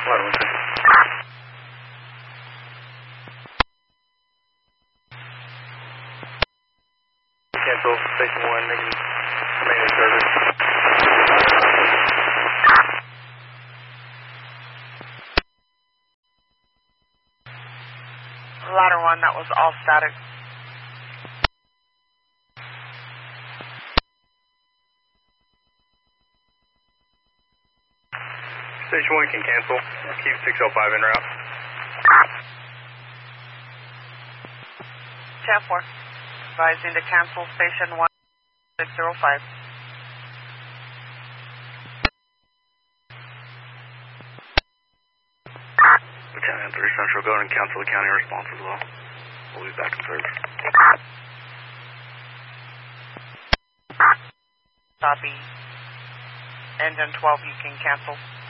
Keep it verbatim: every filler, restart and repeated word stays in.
Ladder one six. Cancel, station one, making maintenance service. Ladder one, that was all static. Station one can cancel. Keep six oh five en route. ten four. Advising to cancel station one six oh five. Lieutenant three Central, go ahead and cancel the county response as well. We'll be back in service. Copy. Engine twelve, you can cancel.